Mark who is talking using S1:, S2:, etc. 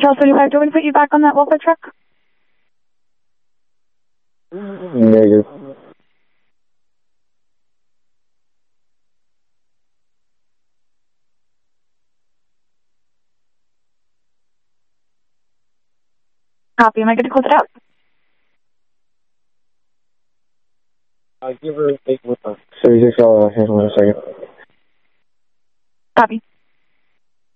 S1: Charles 35, do you want me to put you back on that welfare truck?
S2: Negative.
S1: Copy. Am I good to close it out?
S2: Give her a 36 $. Hang on a second.
S1: Copy.